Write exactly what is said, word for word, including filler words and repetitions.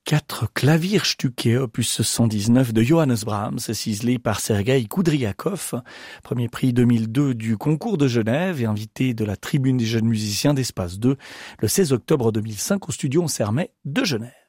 Quatre Klavierstücke, opus cent dix-neuf de Johannes Brahms, ciselé par Sergueï Koudriakov, premier prix deux mille deux du concours de Genève et invité de la Tribune des jeunes musiciens d'Espace deux le seize octobre deux mille cinq au studio Sermet de Genève.